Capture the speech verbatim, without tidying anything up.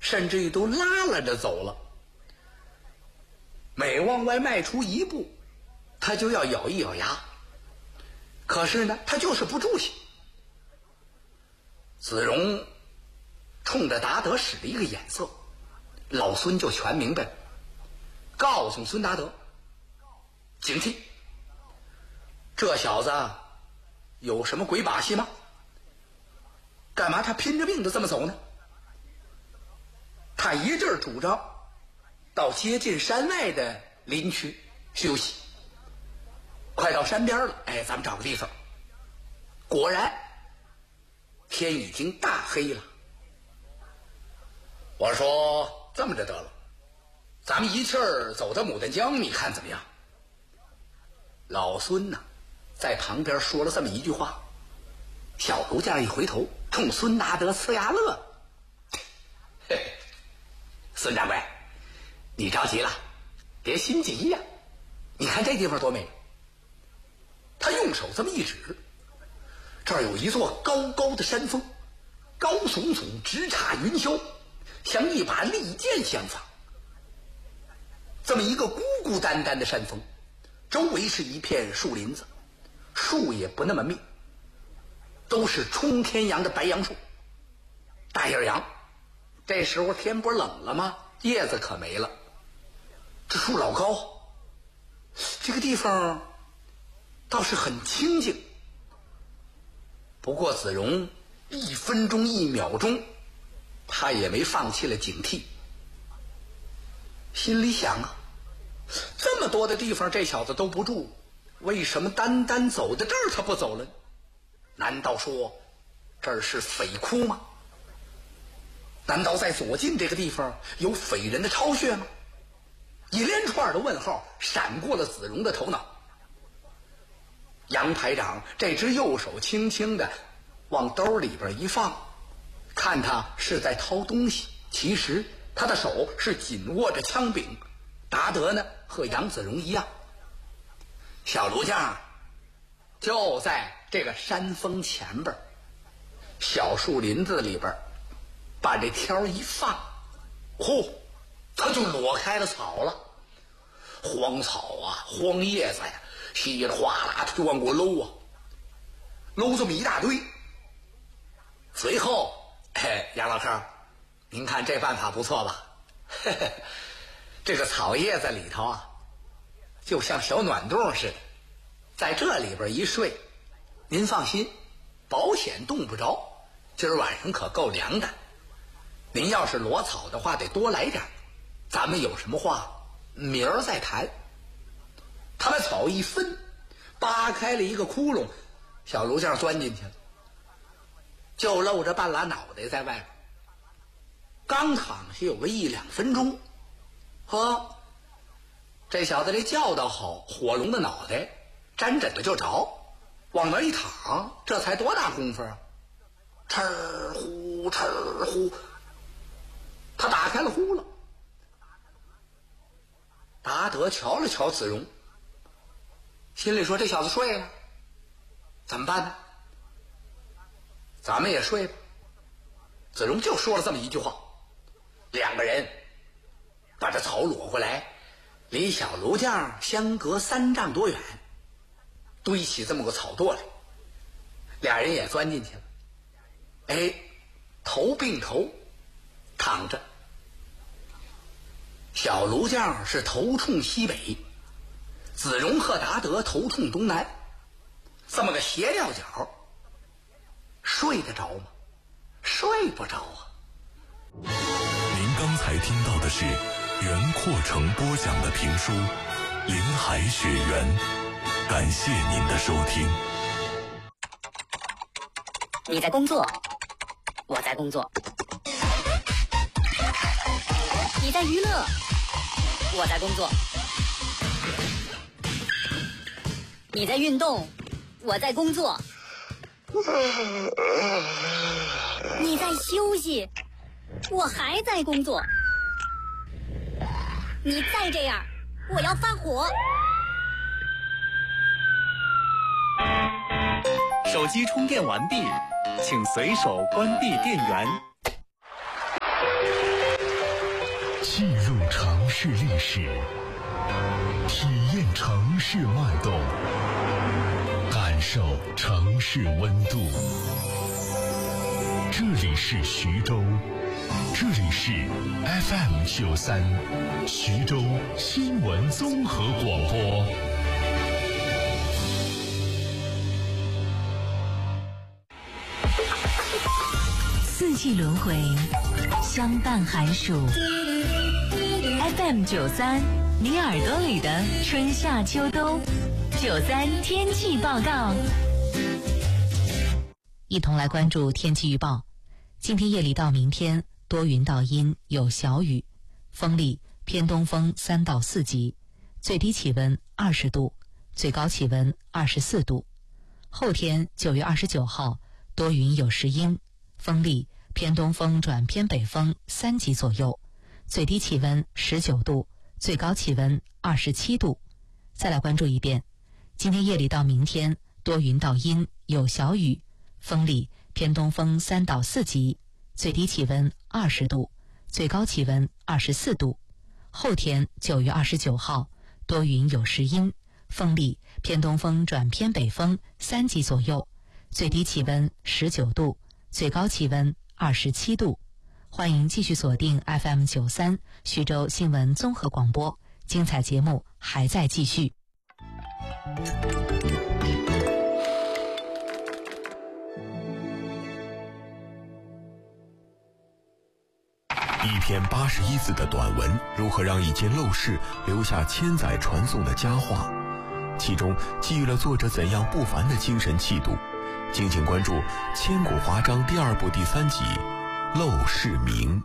甚至于都拉拉着走了。每往外迈出一步，他就要咬一咬牙，可是呢，他就是不住下。子荣冲着达德使了一个眼色，老孙就全明白了，告诉孙达德警惕，这小子有什么鬼把戏吗？干嘛他拼着命的这么走呢？他一阵儿主张到接近山外的林区休息，快到山边了，哎，咱们找个地方。果然天已经大黑了。我说这么着得了，咱们一气儿走到牡丹江，你看怎么样？老孙呢在旁边说了这么一句话，小卢家一回头冲孙达德呲牙乐，嘿嘿，孙掌柜，你着急了，别心急呀。你看这地方多美。他用手这么一指，这儿有一座高高的山峰，高耸耸直插云霄，像一把利剑相仿。这么一个孤孤单单的山峰，周围是一片树林子，树也不那么密，都是冲天杨的白杨树。大叶杨，这时候天不冷了吗？叶子可没了。这树老高，这个地方倒是很清静。不过子荣一分钟一秒钟，他也没放弃了警惕，心里想啊，这么多的地方这小子都不住，为什么单单走到这儿他不走了？难道说这儿是匪窟吗？难道在左近这个地方有匪人的巢穴吗？一连串的问号闪过了子荣的头脑。杨排长这只右手轻轻的往兜里边一放，看他是在掏东西，其实他的手是紧握着枪柄。达德呢和杨子荣一样，小卢家就在这个山峰前边小树林子里边，把这条一放，呼，他就裸开了草了。荒草啊，荒叶子呀，稀里哗啦的就往过搂啊，搂这么一大堆。随后，嘿，杨老师，您看这办法不错吧？嘿嘿，这个草叶子里头啊，就像小暖洞似的，在这里边一睡，您放心，保险冻不着，今儿晚上可够凉的。您要是裸草的话，得多来点，咱们有什么话明儿再谈。他把草一分，扒开了一个窟窿，小卢匠钻进去了，就露着半拉脑袋在外边。刚躺下有个一两分钟，呵，这小子这觉倒好，火龙的脑袋沾枕头就着，往那一躺，这才多大功夫啊！哧呼哧呼，他打开了呼了。达德瞧了瞧子荣，心里说这小子睡了，怎么办呢？咱们也睡吧。子荣就说了这么一句话，两个人把这草裸过来，离小卢匠相隔三丈多远，堆起这么个草垛来，俩人也钻进去了。哎，头并头躺着，小卢匠是头冲西北，子荣和达德头冲东南，这么个斜吊角，睡得着吗？睡不着啊。 您刚才听到的是袁阔成播讲的评书《林海雪原》，感谢您的收听。 你在工作，我在工作；你在娱乐，我在工作；你在运动，我在工作；你在休息，我还在工作。你再这样，我要发火。 手机充电完毕，请随手关闭电源。 记录城市历史，体验城市脉动，感受城市温度。这里是徐州，这里是 F M 九三，徐州新闻综合广播。 四季轮回，相伴寒暑。F M 九三，你耳朵里的春夏秋冬。九三天气报告，一同来关注天气预报。今天夜里到明天，多云到阴，有小雨，风力偏东风三到四级，最低气温二十度，最高气温二十四度。后天九月二十九号，多云有时阴，风力偏东风转偏北风三级左右，最低气温十九度，最高气温二十七度。再来关注一遍，今天夜里到明天，多云到阴，有小雨，风力偏东风三到四级，最低气温二十度，最高气温二十四度。后天九月二十九号，多云有时阴，风力偏东风转偏北风三级左右，最低气温十九度，最高气温二十七度。欢迎继续锁定 F M 九三徐州新闻综合广播，精彩节目还在继续。 一篇八十一字的短文，如何让一间陋室留下千载传颂的佳话？其中寄予了作者怎样不凡的精神气度？敬请关注《千古华章》第二部第三集《陋室铭》。